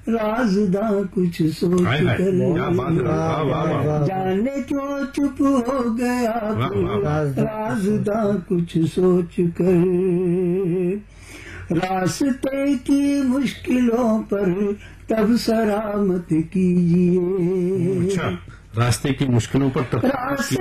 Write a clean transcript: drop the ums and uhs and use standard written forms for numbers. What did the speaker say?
राजदा कुछ सोच कर, जाने क्यों चुप हो गया तू, राजदा कुछ सोच कर। रास्ते की मुश्किलों पर तब सरामत कीजिए, रास्ते की मुश्किलों पर तब